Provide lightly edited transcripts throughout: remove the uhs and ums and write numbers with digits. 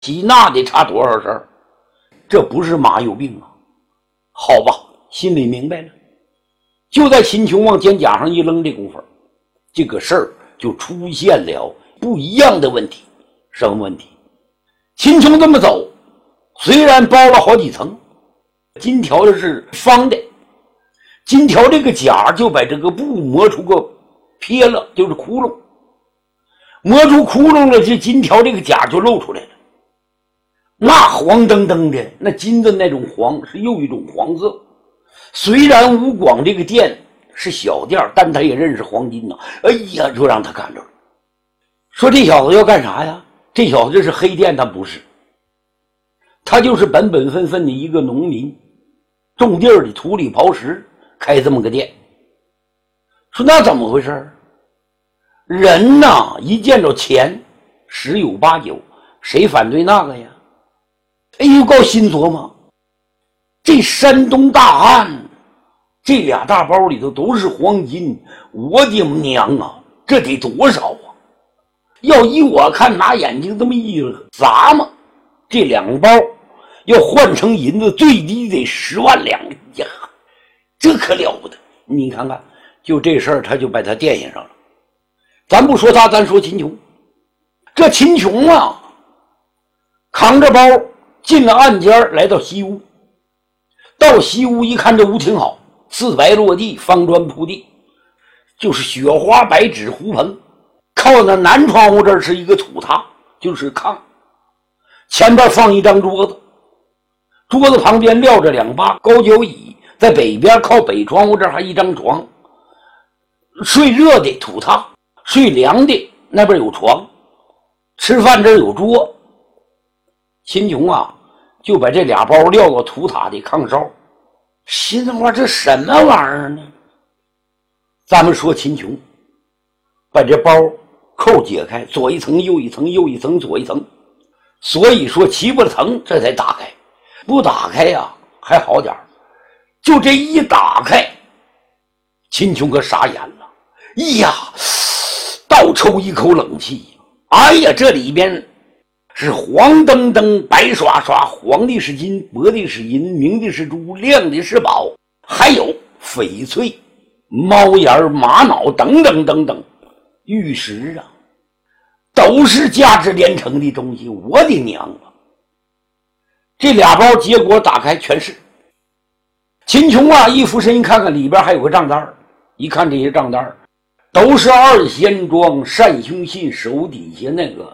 那得差多少事儿？这不是马有病啊！好吧，心里明白了。就在秦琼往肩胛上一扔这功夫，这个事儿就出现了不一样的问题。什么问题？秦琼这么走，虽然包了好几层，金条是方的，金条这个甲就把这个布磨出个撇了，就是窟窿，磨出窟窿了，这金条这个甲就露出来了。那黄澄澄的，那金子那种黄是又一种黄色。虽然吴广这个店是小店，但他也认识黄金呐。哎呀，就让他看着了，说这小子要干啥呀？这小子这是黑店，他不是，他就是本本分分的一个农民，种地儿的，土里刨食，开这么个店。说那怎么回事？人呐，一见着钱，十有八九，谁反对那个呀？哎呦，够心琢磨，这山东大案，这俩大包里头都是黄金，我的娘啊，这得多少啊？要依我看，拿眼睛这么一砸嘛，这两包要换成银子，最低得10万两呀，这可了不得！你看看，就这事儿，他就把他惦记上了。咱不说他，咱说秦琼。这秦琼啊，扛着包进了暗间，来到西屋。到西屋一看，这屋挺好，四白落地，方砖铺地，就是雪花白纸胡棚。靠那南窗户这儿是一个土榻，就是炕，前边放一张桌子，桌子旁边撂着2把高脚椅，在北边靠北窗户这儿还一张床。睡热的土榻，睡凉的那边有床，吃饭这儿有桌。秦琼啊，就把这俩包撂到土塔的炕梢，心说这什么玩意儿呢？咱们说秦琼把这包扣解开，左一层右一层，右一层左一层，所以说齐不疼，这才打开。不打开呀，还好点，就这一打开，秦琼可傻眼了。哎呀，倒抽一口冷气。哎呀，这里边是黄澄澄白刷刷，黄的是金，白的是银，明的是珠，亮的是宝，还有翡翠、猫眼、玛瑙等等等等玉石啊，都是价值连城的东西。我的娘啊！这俩包结果打开全是。秦琼啊，一俯身一看看里边还有个账单，一看这些账单都是二仙庄单兄信手底下那个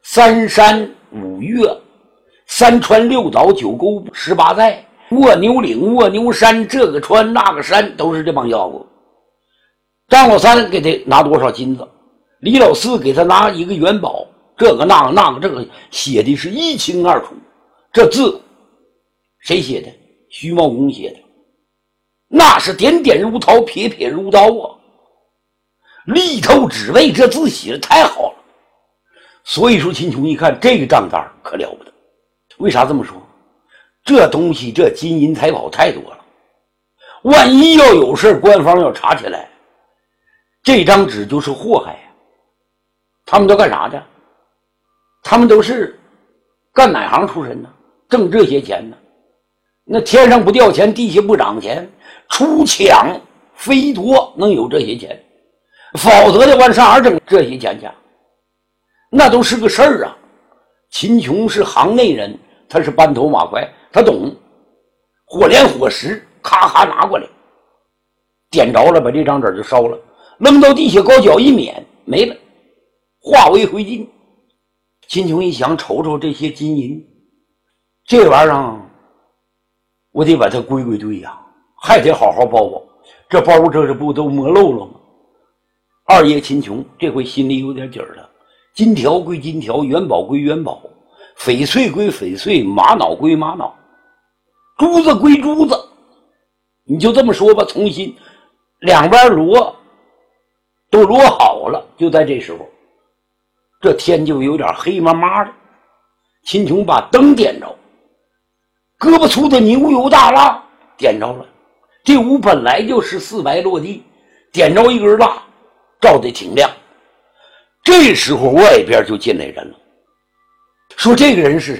3山5岳、3川6岛9沟18寨、卧牛岭、卧牛山，这个川那个山，都是这帮妖怪。张老三给他拿多少金子，李老四给他拿一个元宝，这个那个那个，这个写的是一清二楚。这字谁写的？徐茂公写的，那是点点如桃，撇撇如刀啊，力透纸背，这字写的太好了。所以说秦琼一看这个账单可了不得。为啥这么说？这东西这金银财宝太多了，万一要有事官方要查起来，这张纸就是祸害呀。他们都干啥的？他们都是干哪行出身呢？挣这些钱呢？那天上不掉钱，地下不长钱，出抢飞夺能有这些钱，否则的话上哪挣这些钱去？那都是个事儿啊。秦琼是行内人，他是班头马快，他懂，火连火石咔咔拿过来，点着了，把这张纸就烧了，扔到地下，高脚一撵，没了，化为灰烬。秦琼一想，瞅瞅这些金银，这玩意儿啊，我得把它归归队呀，还得好好包包。这包这是不都磨漏了吗？二爷秦琼这回心里有点底儿了，金条归金条，元宝归元宝，翡翠归翡翠，玛瑙归玛瑙，珠子归珠子。你就这么说吧，重新两边摞都摞好了。就在这时候，这天就有点黑麻麻的。秦琼把灯点着，胳膊粗的牛油大蜡点着了。这屋本来就是4白落地，点着一根蜡，照得挺亮。这时候外边就进来人了， 说这个人是